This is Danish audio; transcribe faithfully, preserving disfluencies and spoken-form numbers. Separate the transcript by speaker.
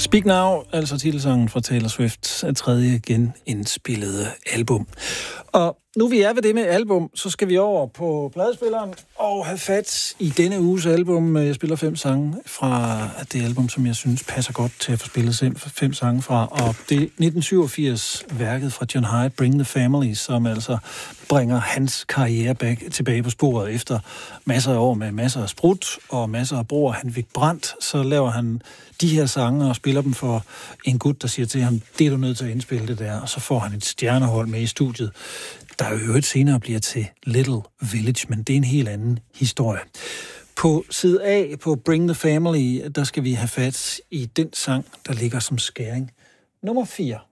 Speaker 1: Speak Now, altså titelsangen fra Taylor Swifts tredje genindspillede album. Og nu vi er ved det med album, så skal vi over på pladespilleren og have fat i denne uges album. Jeg spiller fem sange fra det album, som jeg synes passer godt til at få spillet fem sange fra. Og det er nitten syvogfirs-værket fra John Hyde, Bring the Family, som altså bringer hans karriere back, tilbage på sporet efter masser af år med masser af sprut og masser af bror. Han fik brændt, så laver han de her sange og spiller dem for en gut, der siger til ham, det er du nødt til at indspille det der, og så får han et stjernehold med i studiet, der jo øvrigt senere bliver til Little Village, men det er en helt anden historie. På side A, på Bring the Family, der skal vi have fat i den sang, der ligger som skæring. Nummer fire.